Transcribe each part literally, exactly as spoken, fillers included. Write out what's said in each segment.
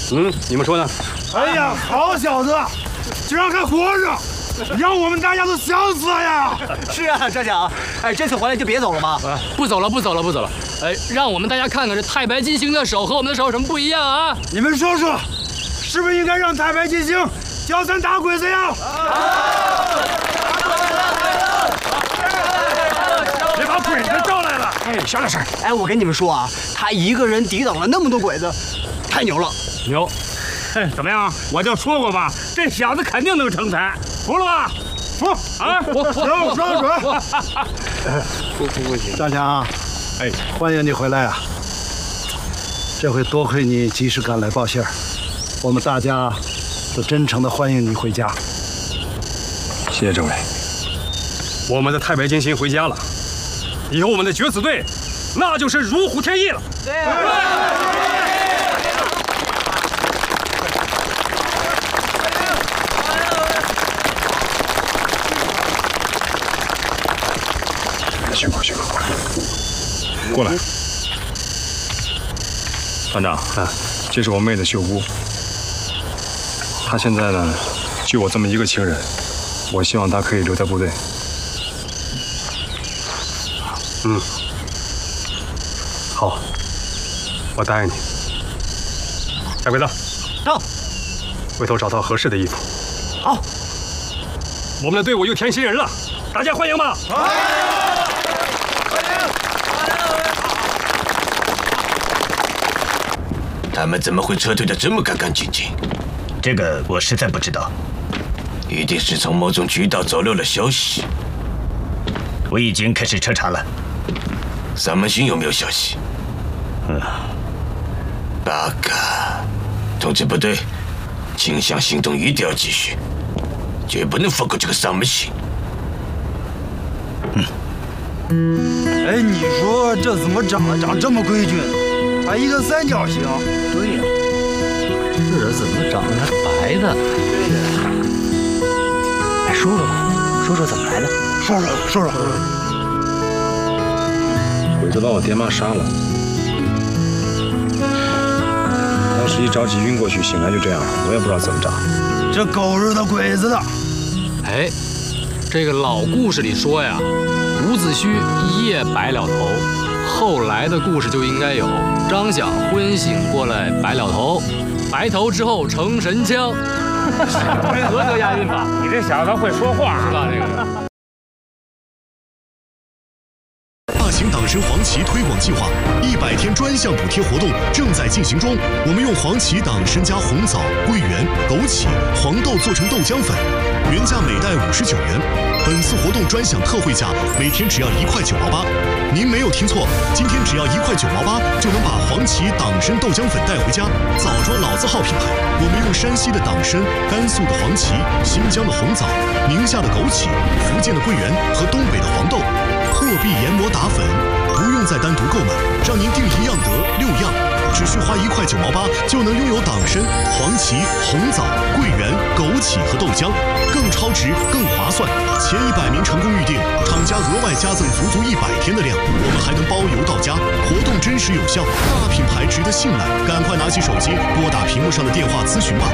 嗯，你们说呢？ 哎呀，好小子，居然还活着，让我们大家都想死呀！ 是啊，站长，哎，这次回来就别走了吗？ 啊，不走了，不走了，不走了。哎，让我们大家看看这太白金星的手和我们的手有什么不一样啊！ 你们说说，是不是应该让太白金星教咱打鬼子呀？别把鬼子招来了！ 哎，小点声！哎，我跟你们说啊，他一个人抵挡了那么多鬼子，太牛了！ 牛！ 哎，怎么样？我就说过吧，这小子肯定能成才，服了吧？服啊！服服服服！ 不不不行！ 站长，哎，欢迎你回来啊！这回多亏你及时赶来报信儿，我们大家都真诚的欢迎你回家。 谢谢政委。我们的太白金星回家了，以后我们的决死队，那就是如虎添翼了。对。辛苦辛苦，过来，过来。团长啊，这是我妹子秀姑，她现在呢，就我这么一个亲人，我希望她可以留在部队。嗯，好，我答应你。大鬼子， 到， 回头找到合适的衣服。 好， 我们的队伍又添新人了，大家欢迎吧！好。 他们怎么会撤退的这么干干净净？ 这个我实在不知道， 一定是从某种渠道走漏了消息。 我已经开始彻查了。 萨门星有没有消息？ 嗯， 八嘎！通知部队，清乡行动一定要继续，绝不能放过这个萨门星。 嗯。 哎，你说这怎么长得长这么规矩？还一个三角形。 对呀，这人怎么长得还白的？ 对呀。 哎，说说吧，说说怎么来的？ 说说说说。 鬼子把我爹妈杀了，当时一着急晕过去，醒来就这样，我也不知道怎么着。 这狗日的鬼子的！ 哎，这个老故事里说呀，伍子胥一夜白了头。后来的故事就应该有张响昏醒过来白了头，白头之后成神枪，合辙押韵吧？ 你这小子会说话是吧？这个。 大型党参黄芪推广计划一百天专项补贴活动正在进行中。我们用黄芪、党参加红枣、桂圆、枸杞、黄豆做成豆浆粉，原价每袋五十九元。本次活动专享特惠价，每天只要一块九毛八。您没有听错，今天只要一块九毛八就能把黄芪、党参豆浆粉带回家。枣庄老字号品牌，我们用山西的党参、甘肃的黄芪、新疆的红枣、宁夏的枸杞、福建的桂圆和东北的黄豆。破壁研磨打粉，不用再单独购买，让您订一样得六样，只需花一块九毛八就能拥有党参、黄芪、红枣、桂圆、枸杞和豆浆，更超值、更划算。前一百名成功预订，厂家额外加赠足足一百天的量，我们还能包邮到家。活动真实有效，大品牌值得信赖，赶快拿起手机拨打屏幕上的电话咨询吧。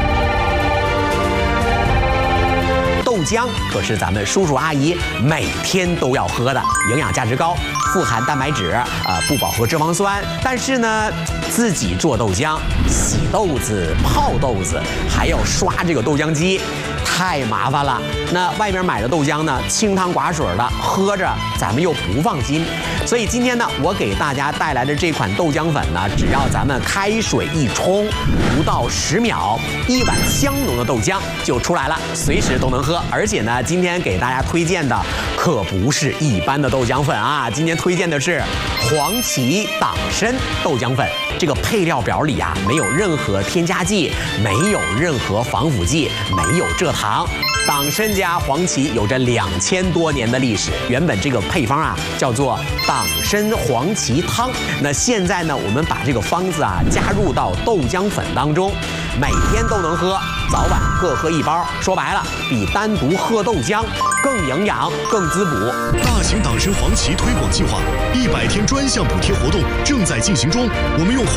豆浆可是咱们叔叔阿姨每天都要喝的，营养价值高，富含蛋白质，呃，不饱和脂肪酸。但是呢，自己做豆浆，洗豆子、泡豆子，还要刷这个豆浆机，太麻烦了。那外面买的豆浆呢，清汤寡水的，喝着咱们又不放心。所以今天呢，我给大家带来的这款豆浆粉呢，只要咱们开水一冲，不到十秒，一碗香浓的豆浆就出来了，随时都能喝。而且呢，今天给大家推荐的可不是一般的豆浆粉啊，今天推荐的是黄芪党参豆浆粉。这个配料表里啊，没有任何添加剂，没有任何防腐剂，没有蔗糖。党参加黄芪有着两千多年的历史，原本这个配方啊叫做党参黄芪汤。那现在呢，我们把这个方子啊加入到豆浆粉当中，每天都能喝，早晚各喝一包。说白了，比单独喝豆浆更营养、更滋补。 大型党参黄芪推广计划一百天专项补贴活动正在进行中，我们用黄